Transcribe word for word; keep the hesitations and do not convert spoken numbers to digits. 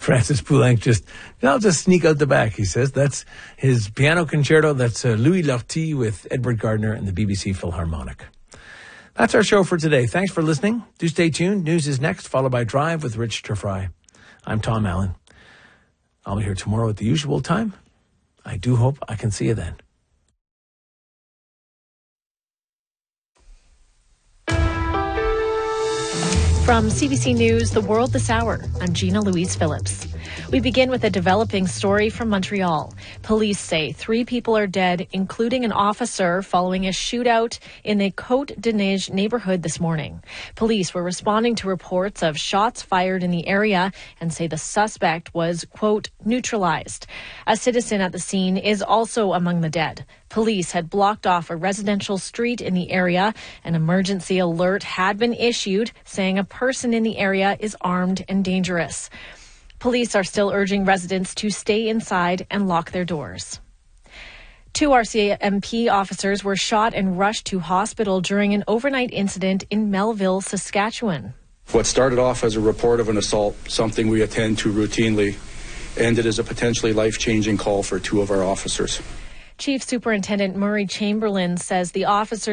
Francis Poulenc just, I'll just sneak out the back, he says. That's his piano concerto. That's uh, Louis Lortie with Edward Gardner and the B B C Philharmonic. That's our show for today. Thanks for listening. Do stay tuned. News is next, followed by Drive with Rich Terfry. I'm Tom Allen. I'll be here tomorrow at the usual time. I do hope I can see you then. From C B C News, The World This Hour, I'm Gina Louise Phillips. We begin with a developing story from Montreal. Police say three people are dead, including an officer, following a shootout in the Côte-des-Neiges neighborhood this morning. Police were responding to reports of shots fired in the area and say the suspect was, quote, neutralized. A citizen at the scene is also among the dead. Police had blocked off a residential street in the area. An emergency alert had been issued, saying a person in the area is armed and dangerous. Police are still urging residents to stay inside and lock their doors. Two R C M P officers were shot and rushed to hospital during an overnight incident in Melville, Saskatchewan. What started off as a report of an assault, something we attend to routinely, ended as a potentially life-changing call for two of our officers. Chief Superintendent Murray Chamberlain says the officers